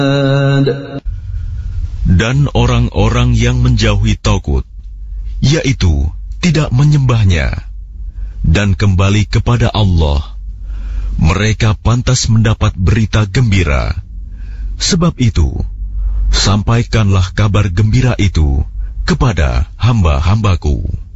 Dan orang-orang yang menjauhi Tagut, yaitu tidak menyembahnya, dan kembali kepada Allah, mereka pantas mendapat berita gembira. Sebab itu, sampaikanlah kabar gembira itu kepada hamba-hambaku.